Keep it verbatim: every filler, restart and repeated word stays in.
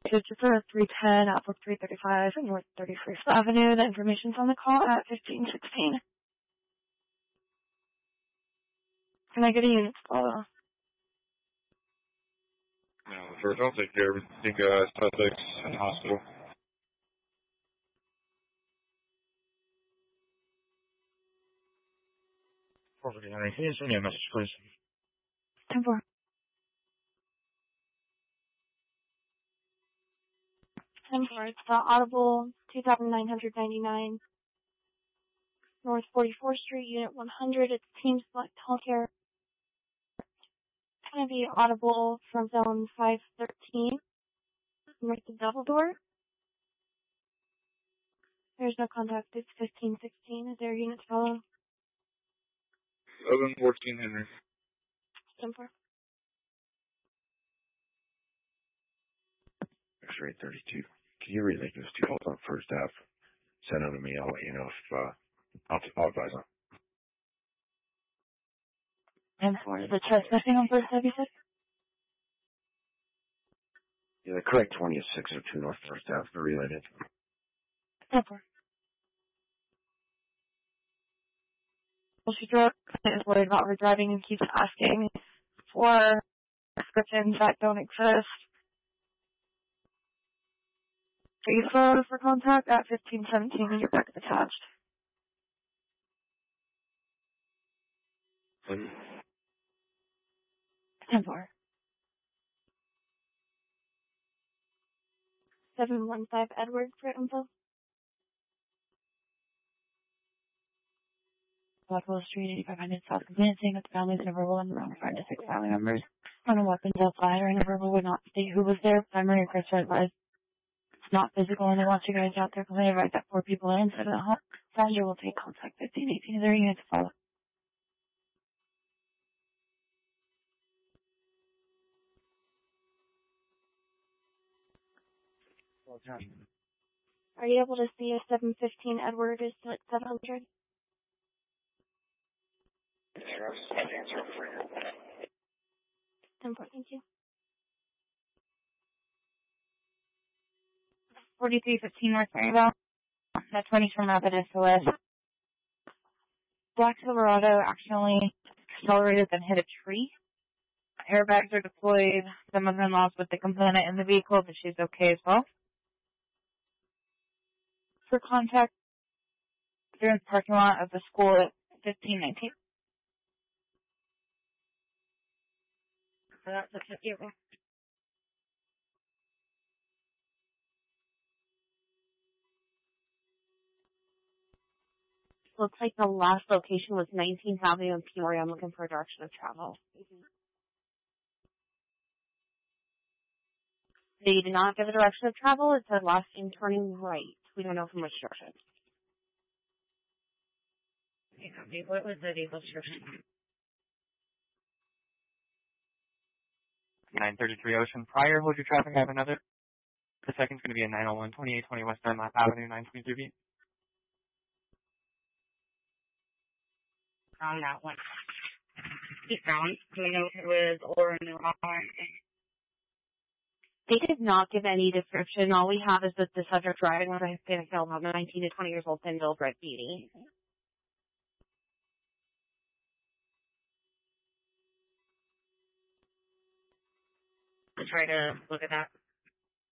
It's for three ten at three thirty-five North thirty-first Avenue. The information's on the call at fifteen sixteen. Can I get a unit follow? No, first I'll take care of it. I think uh, suspects in the hospital. four forty-nine. Can you send me a message, please? ten four. ten four. It's the Audible two thousand nine hundred ninety-nine North forty-fourth Street, Unit one hundred. It's Team Select Healthcare. It's going to be Audible from Zone five thirteen, north of Double Door. There's no contact. It's fifteen sixteen. Is there a unit to follow? eleven fourteen Henry. ten four. X-ray thirty-two. Can you relay those two calls on first half? Send them to me. I'll let you know if, uh, I'll, I'll advise them. ten four. The chest missing on first half, you said? Yeah, the correct twenty is six oh two North first half. They're related. ten four. Well, she drove is worried about her driving and keeps asking for prescriptions that don't exist. Please go for contact at fifteen seventeen and your back is attached. ten four. seven one five Edward for info. Blackwell Street, eighty-five hundred South Advancing, with families and a verbal and around five to six family members. On a weapons outside or in a verbal would not state who was there. Primary request are advised. It's not physical and they want you guys out there because they advise that four people are inside of the home. Passenger will take contact fifteen eighteen. Is there a unit to follow? Are you able to see if seven fifteen Edward is still at seven hundred? ten four, thank you. forty-three fifteen North Maryville. That twenty's from Rapid S O S. Black Silverado accidentally accelerated and hit a tree. Airbags are deployed. The mother-in-law's with the component in the vehicle, but she's okay as well. For contact, they're in the parking lot of the school at fifteen nineteen. So that's a fifty. Looks like the last location was nineteenth Avenue in Peoria. I'm looking for a direction of travel. Mm-hmm. They did not give a direction of travel. It said last in turning right. We don't know from which direction. Okay, what was the vehicle description? nine thirty-three Ocean. Prior, hold your traffic. I have another. The second's going to be a nine oh one twenty-eight twenty West Dunlap Avenue, nine twenty-three B. On that one. Keep going. Do we know if it was or no R? They did not give any description. All we have is that the subject driving was a Hispanic male, about nineteen to twenty years old, thin-billed, red beanie. Let's try to look at that.